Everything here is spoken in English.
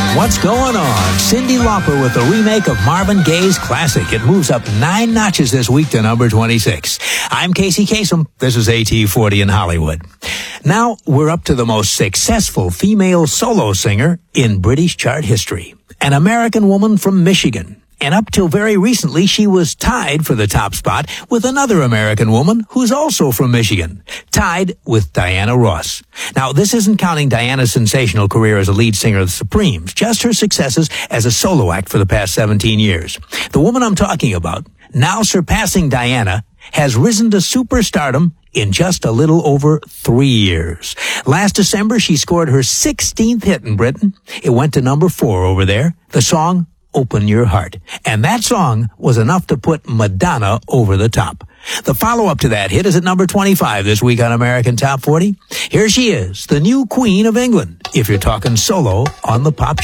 What's going on? Cyndi Lauper with the remake of Marvin Gaye's classic. It moves up 9 notches this week to number 26. I'm Casey Kasem. This is AT40 in Hollywood. Now we're up to the most successful female solo singer in British chart history. An American woman from Michigan. And up till very recently, she was tied for the top spot with another American woman who's also from Michigan, tied with Diana Ross. Now, this isn't counting Diana's sensational career as a lead singer of the Supremes, just her successes as a solo act for the past 17 years. The woman I'm talking about, now surpassing Diana, has risen to superstardom in just a little over 3 years. Last December, she scored her 16th hit in Britain. It went to number 4 over there. The song, Open Your Heart. And that song was enough to put Madonna over the top. The follow-up to that hit is at number 25 this week on American Top 40. Here she is, the new Queen of England, if you're talking solo on the pop